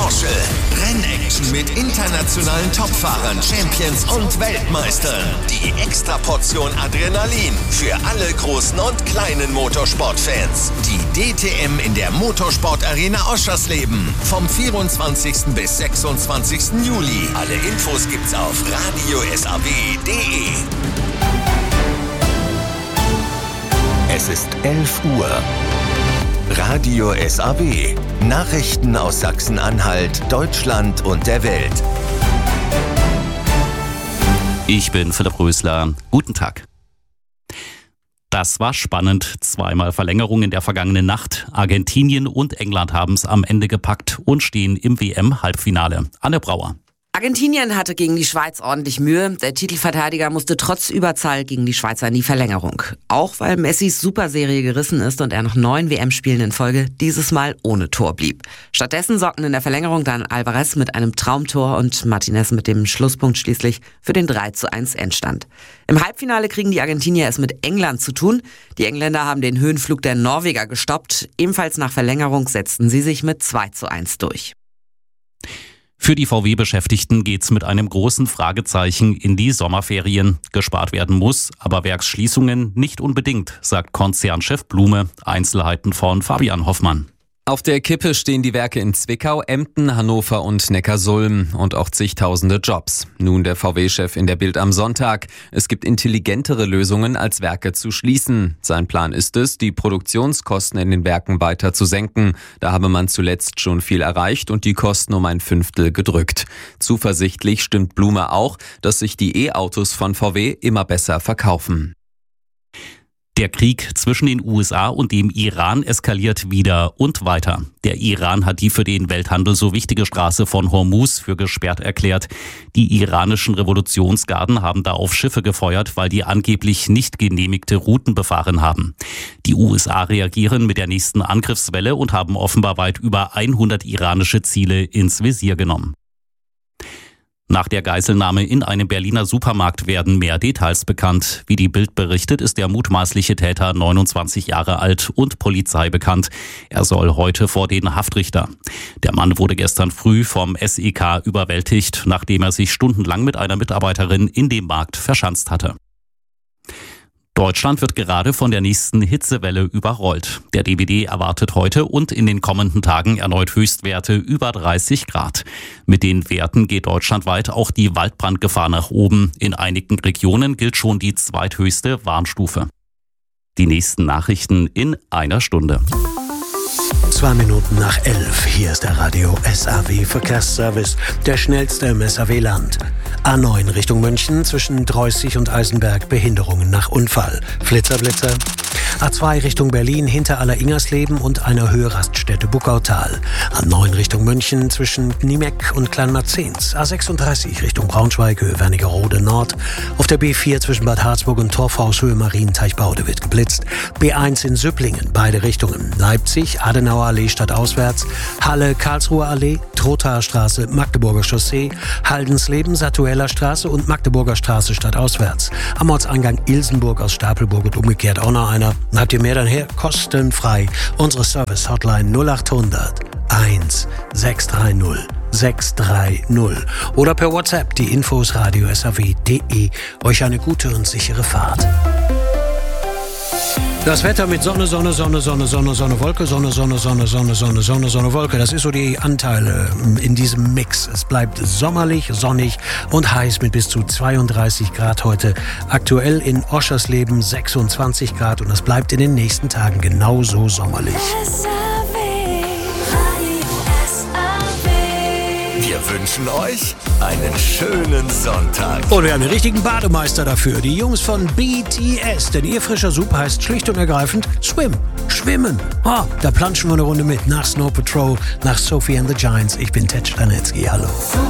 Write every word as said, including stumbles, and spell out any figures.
Porsche. Rennaction mit internationalen Topfahrern, Champions und Weltmeistern. Die Extraportion Adrenalin für alle großen und kleinen Motorsportfans. Die D T M in der Motorsport-Arena Oschersleben. Vom vierundzwanzigsten bis sechsundzwanzigsten Juli. Alle Infos gibt's auf radio s a w punkt d e. Es ist elf Uhr. Radio S A W. Nachrichten aus Sachsen-Anhalt, Deutschland und der Welt. Ich bin Philipp Rösler. Guten Tag. Das war spannend. Zweimal Verlängerung in der vergangenen Nacht. Argentinien und England haben es am Ende gepackt und stehen im W M-Halbfinale. Anne Brauer. Argentinien hatte gegen die Schweiz ordentlich Mühe. Der Titelverteidiger musste trotz Überzahl gegen die Schweizer in die Verlängerung. Auch weil Messis Superserie gerissen ist und er nach neun W M-Spielen in Folge dieses Mal ohne Tor blieb. Stattdessen sorgten in der Verlängerung dann Alvarez mit einem Traumtor und Martinez mit dem Schlusspunkt schließlich für den drei zu eins Endstand. Im Halbfinale kriegen die Argentinier es mit England zu tun. Die Engländer haben den Höhenflug der Norweger gestoppt. Ebenfalls nach Verlängerung setzten sie sich mit zwei zu eins durch. Für die V W-Beschäftigten geht's mit einem großen Fragezeichen in die Sommerferien. Gespart werden muss, aber Werksschließungen nicht unbedingt, sagt Konzernchef Blume. Einzelheiten von Fabian Hoffmann. Auf der Kippe stehen die Werke in Zwickau, Emden, Hannover und Neckarsulm und auch zigtausende Jobs. Nun der V W-Chef in der Bild am Sonntag. Es gibt intelligentere Lösungen, als Werke zu schließen. Sein Plan ist es, die Produktionskosten in den Werken weiter zu senken. Da habe man zuletzt schon viel erreicht und die Kosten um ein Fünftel gedrückt. Zuversichtlich stimmt Blume auch, dass sich die E-Autos von V W immer besser verkaufen. Der Krieg zwischen den U S A und dem Iran eskaliert wieder und weiter. Der Iran hat die für den Welthandel so wichtige Straße von Hormuz für gesperrt erklärt. Die iranischen Revolutionsgarden haben da auf Schiffe gefeuert, weil die angeblich nicht genehmigte Routen befahren haben. Die U S A reagieren mit der nächsten Angriffswelle und haben offenbar weit über hundert iranische Ziele ins Visier genommen. Nach der Geiselnahme in einem Berliner Supermarkt werden mehr Details bekannt. Wie die Bild berichtet, ist der mutmaßliche Täter neunundzwanzig Jahre alt und Polizei bekannt. Er soll heute vor den Haftrichter. Der Mann wurde gestern früh vom S E K überwältigt, nachdem er sich stundenlang mit einer Mitarbeiterin in dem Markt verschanzt hatte. Deutschland wird gerade von der nächsten Hitzewelle überrollt. Der D B D erwartet heute und in den kommenden Tagen erneut Höchstwerte über dreißig Grad. Mit den Werten geht deutschlandweit auch die Waldbrandgefahr nach oben. In einigen Regionen gilt schon die zweithöchste Warnstufe. Die nächsten Nachrichten in einer Stunde. Zwei Minuten nach elf. Hier ist der Radio S A W Verkehrsservice, der schnellste im S A W-Land. A neun Richtung München zwischen Dreußig und Eisenberg Behinderungen nach Unfall. Flitzerblitzer. A zwei Richtung Berlin hinter Aller-Ingersleben und einer Höheraststätte Buckautal. A neun Richtung München zwischen Niemeck und Kleinmarzens. A sechsunddreißig Richtung Braunschweig, Höhe Wernigerode Nord. Auf der B vier zwischen Bad Harzburg und Torfhaus, Höhe Marienteichbaude wird geblitzt. B eins in Süpplingen, beide Richtungen. Leipzig, Adenauer Allee stadtauswärts. Halle, Karlsruher Allee, Trothaer Straße, Magdeburger Chaussee. Haldensleben, Satueller Straße und Magdeburger Straße stadtauswärts. Am Ortseingang Ilsenburg aus Stapelburg und umgekehrt auch noch einer. Habt ihr mehr dann her? Kostenfrei. Unsere Service-Hotline null achthundert eins sechs drei null sechs drei null oder per WhatsApp die Infos radio s a w punkt d e. Euch eine gute und sichere Fahrt. Das Wetter mit Sonne, Sonne, Sonne, Sonne, Sonne, Sonne, Wolke, Sonne, Sonne, Sonne, Sonne, Sonne, Sonne, Sonne, Wolke. Das ist so die Anteile in diesem Mix. Es bleibt sommerlich, sonnig und heiß mit bis zu zweiunddreißig Grad heute. Aktuell in Oschersleben sechsundzwanzig Grad und es bleibt in den nächsten Tagen genauso sommerlich. Wir wünschen euch einen schönen Sonntag. Und wir haben den richtigen Bademeister dafür. Die Jungs von B T S. Denn ihr frischer Sub heißt schlicht und ergreifend Swim. Schwimmen. Oh, da planschen wir eine Runde mit. Nach Snow Patrol, nach Sophie and the Giants. Ich bin Ted Stanitzky. Hallo.